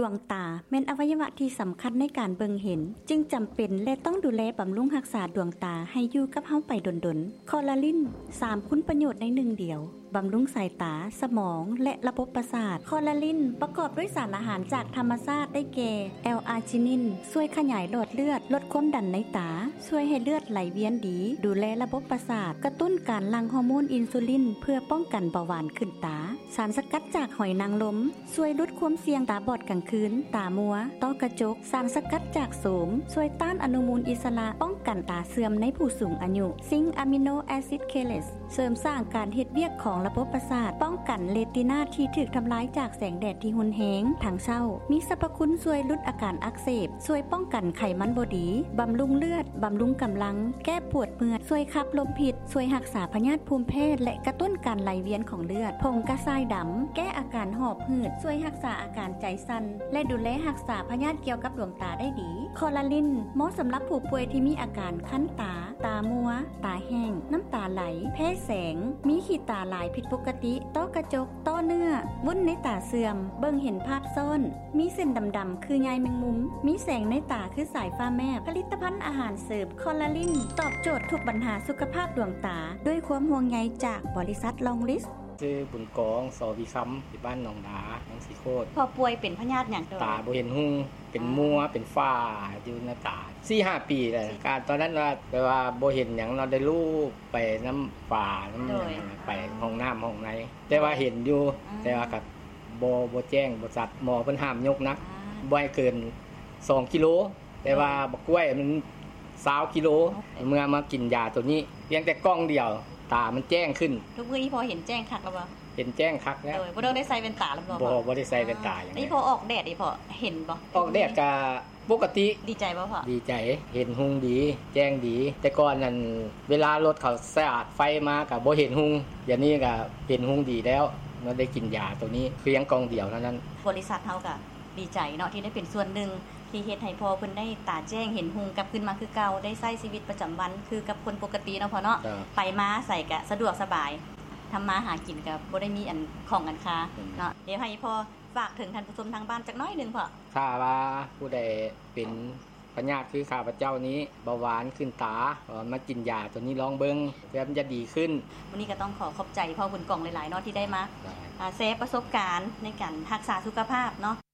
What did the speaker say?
วงตาแม่นอวัยวะที่สำคัญในการเบิ่งเห็นจึงจำเป็นและต้องดูแลบำรุงรักษาดวงตาให้อยู่กับเฮาไปดนๆคอลลาลิน3คุณประโยชน์ใน1เดียวบำรุงสายตาสมองและระบบประสาทคอลลาลินประกอบด้วยสารอาหารจากธรรมชาติได้แก่แอลอาร์จินินช่วยขยายหลอดเลือดลดความดันในตาช่วยให้เลือดไหลเวียนดีดูแลระบบประสาทกระตุ้นการหลั่งฮอร์โมนอินซูลินเพื่อป้องกันเบาหวานขึ้นตาสารสกัดจากหอยนางรมช่วยลดความเสี่ยงตาบอดกลางคืนตามัวต้อกระจกสารสกัดจากโสมช่วยต้านอนุมูลอิสระป้องกันตาเสื่อมในผู้สูงอายุซิงค์อะมิโนแอซิดเคเลสเสริมสร้างการเฮ็ดเวียกของระบบประสาทป้องกันเรตินาที่ถูกทำลายจากแสงแดดที่รุนแรงทางเช้ามีสรรพคุณช่วยลดอาการอักเสบช่วยป้องกันไขมันบ่ดีบำรุงเลือดบำรุงกำลังแก้ปวดเมื่อยช่วยขับลมพิษช่วยรักษาพยาธิภูมิแพ้และกระตุ้นการไหลเวียนของเลือดผงกระชายดำแก้อาการหอบหืดช่วยรักษาอาการใจสั่นและดูแลรักษาพยาธิเกี่ยวกับดวงตาได้ดีคอลลาลินเหมาะสำหรับผู้ป่วยที่มีอาการคั้นตาตามัวตาแห้งน้ำตาไหลแพ้แสงมีขีดตาหลายผิดปกติต้อกระจกต้อเนื้อวุ้นในตาเสื่อมเบิ่งเห็นภาพซ้อนมีเส้นดำๆคือใยแมงมุมมีแสงในตาคือสายฟ้าแมบผลิตภัณฑ์อาหารเสริมคอลลาลินตอบโจทย์ทุกปัญหาสุขภาพดวงตาด้วยความห่วงใยจากบริษัทลองลิสชื่อบุญกองสอวิคัมที่บ้านหนองดาหนองสีโคตรพอป่วยเป็นพยาธิหยังตาบ่เห็นหุ่งเป็นมัวเป็นฝ้าอยู่ในตา 4-5 ปีแล้วการตอนนั้นว่าแปลว่าบ่เห็นหยังเราได้ลูกไปน้ำฝ้าน้ำไปห้องน้ำห้องไหนแต่ว่าเห็นอยู่แต่ว่าก็บ่แจ้งบ่สัตว์หมอเพิ่นห้ามยกนักบ่ให้เกิน2กิโลแต่ว่าบักกล้วยมัน20กิโลเมื่อมากินยาตัวนี้เพียงแต่กล้องเดียวตามันแจ้งขึ้นทุกมื้อนี้พอเห็นแจ้งคักแล้วบ่เห็นแจ้งคักแล้วบ่ต้องได้ใส่แว่นตาแล้วบ่ได้ใส่แว่นตาอย่างนี้พอออกแดดนี่พอเห็นบ่ออกแดดก็ปกติดีใจบ่พ่อดีใจเห็นหุ่งดีแจ้งดีแต่ก่อนนั้นเวลารถเขาสะอาดไฟมาก็บ่เห็นหุ่งเดี๋ยวนี้ก็เห็นหุ่งดีแล้วเราได้กินยาตัวนี้เพียงกล่องเดียวเท่านั้นบริษัทเฮาก็ดีใจเนาะที่ได้เป็นส่วนหนึ่งที่เฮ็ดให้พ่อเพิ่นได้ตาแจ้งเห็นหุ่งกลับขึ้นมาคือเก่าได้ใช้ชีวิตประจำวันคือกับคนปกติเนาะพ่อเนาะไปมาใส่ก็สะดวกสบายทำมาหากินก็บ่ได้มีอันของกันค้าเนาะเดี๋ยวให้พ่อฝากถึงท่านผู้ชมทางบ้านจักหน่อยนึงพ่อถ้าว่าผู้ใดเป็นพยาธิคือข้าพเจ้านี้เบาหวานขึ้นตามากินยาตัวนี้ลองเบิ่งเพื่อมันจะดีขึ้นวันนี้ก็ต้องขอบใจพ่อบุญกองหลายๆเนาะที่ได้มาแชร์ประสบการณ์ในการรักษาสุขภาพเนาะ